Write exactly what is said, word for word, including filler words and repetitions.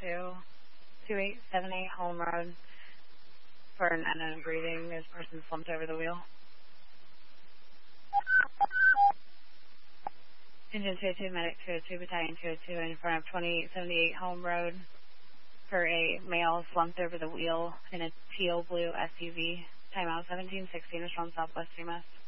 two, two eight seven eight Home Road for an unknown breathing. This person slumped over the wheel. Engine two oh two, Medic two oh two, Battalion two oh two in front of twenty-eight seventy-eight Home Road for a male slumped over the wheel in a teal blue S U V. Timeout seventeen sixteen is from Southwest C M S.